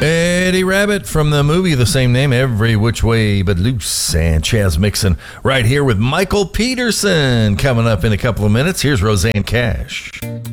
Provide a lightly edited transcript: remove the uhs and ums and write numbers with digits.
Eddie Rabbitt from the movie of the same name, Every Which Way But Loose, and Chaz Mixon right here with Michael Peterson coming up in a couple of minutes. Here's Roseanne Cash.